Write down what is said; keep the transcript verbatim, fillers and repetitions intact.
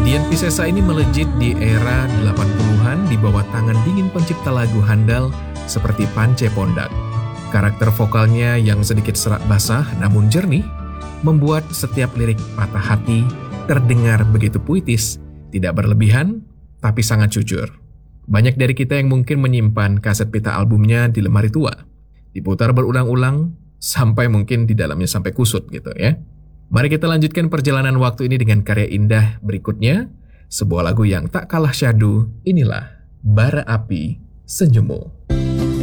Dian Piscesa ini melejit di era delapan puluhan di bawah tangan dingin pencipta lagu handal seperti Pance Pondak. Karakter vokalnya yang sedikit serak basah namun jernih membuat setiap lirik patah hati terdengar begitu puitis, tidak berlebihan, tapi sangat jujur. Banyak dari kita yang mungkin menyimpan kaset pita albumnya di lemari tua, diputar berulang-ulang sampai mungkin di dalamnya sampai kusut gitu ya. Mari kita lanjutkan perjalanan waktu ini dengan karya indah berikutnya, sebuah lagu yang tak kalah syahdu. Inilah Bara Api Senyummu.